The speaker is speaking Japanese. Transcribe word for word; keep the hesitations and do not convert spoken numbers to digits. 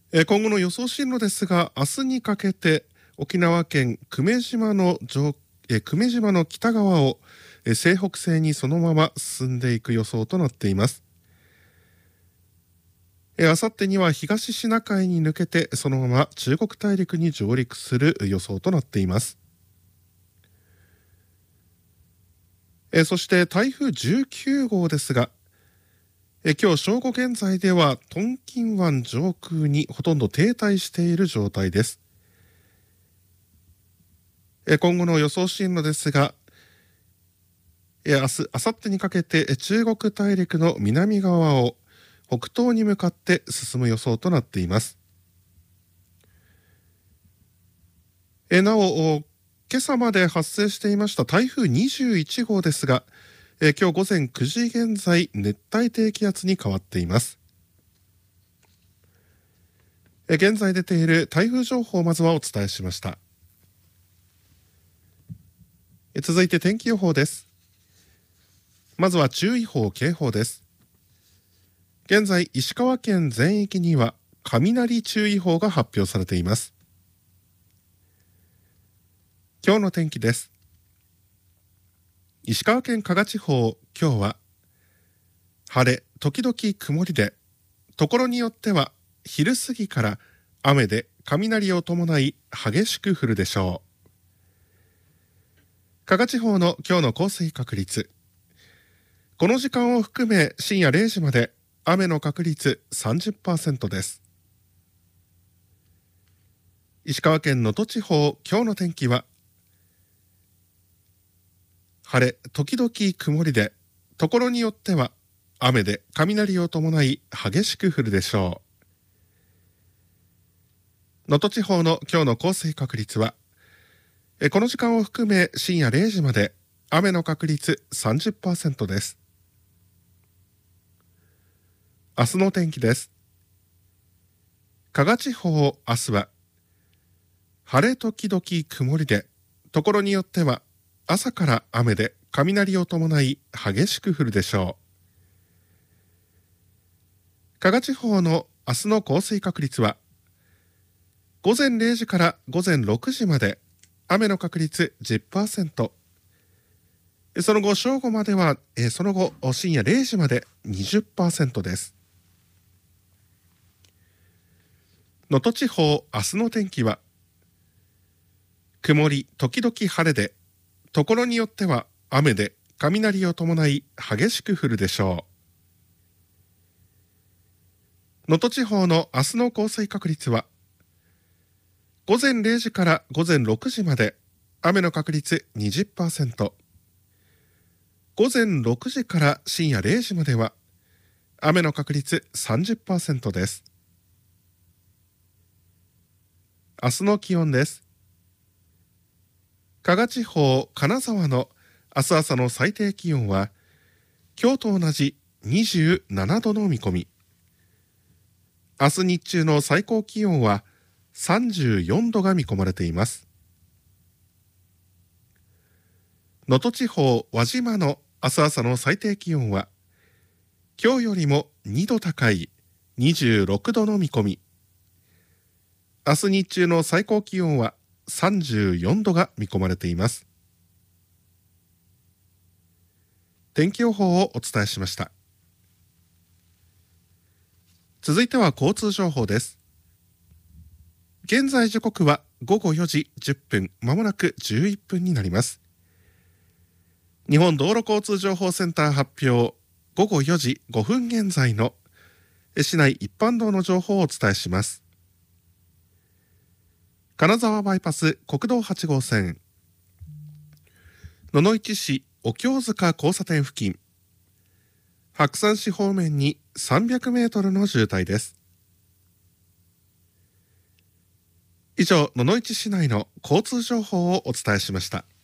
えー今後の予想進路ですが、明日にかけて沖縄県久米島の上、えー久米島の北側を、えー西北西にそのまま進んでいく予想となっています。あさってには東シナ海に抜けてそのまま中国大陸に上陸する予想となっています。えーそして台風じゅうきゅうごうですが、えー今日正午現在ではトンキン湾上空にほとんど停滞している状態です。えー今後の予想進路ですが、えー明日、明後日にかけてえー中国大陸の南側を北東に向かって進む予想となっています。えーなお、お今朝まで発生していました台風にじゅういちごうですが、えー今日午前くじ現在熱帯低気圧に変わっています。えー現在出ている台風情報をまずはお伝えしました。えー続いて天気予報です。まずは注意報警報です。現在石川県全域には雷注意報が発表されています。今日の天気です。石川県加賀地方、今日は晴れ時々曇りで、ところによっては昼過ぎから雨で雷を伴い激しく降るでしょう。加賀地方の今日の降水確率、この時間を含め深夜れいじまで雨の確率 さんじゅっパーセント です。石川県能登地方、今日の天気は晴れ時々曇りで、ところによっては雨で雷を伴い激しく降るでしょう。能登地方の今日の降水確率は、えこの時間を含め深夜れいじまで雨の確率 さんじゅっパーセント です。明日の天気です。加賀地方、明日は晴れ時々曇りで、ところによっては朝から雨で雷を伴い激しく降るでしょう。加賀地方の明日の降水確率は、午前れいじから午前ろくじまで雨の確率 じゅっパーセント、その後正午までは、えその後深夜れいじまで にじゅっパーセント です。能登地方、明日の天気は曇り時々晴れで、ところによっては雨で雷を伴い激しく降るでしょう。能登地方の明日の降水確率は、午前れいじから午前ろくじまで雨の確率 にじゅっパーセント、午前ろくじから深夜れいじまでは雨の確率 さんじゅっパーセント です。明日の気温です。加賀地方、金沢の明日朝の最低気温は今日と同じにじゅうななどの見込み。明日日中の最高気温はさんじゅうよんどが見込まれています。能登地方、輪島の明日朝の最低気温は今日よりもにど高いにじゅうろくどの見込み。明日日中の最高気温はさんじゅうよんどが見込まれています。天気予報をお伝えしました。続いては交通情報です。現在時刻はごごよじじゅっぷん、まもなくじゅういっぷんになります。日本道路交通情報センター発表、ごごよじごふん現在の市内一般道の情報をお伝えします。金沢バイパス国道はちごうせん、野々市市お経塚交差点付近、白山市方面にさんびゃくメートルの渋滞です。以上、野々市市内の交通情報をお伝えしました。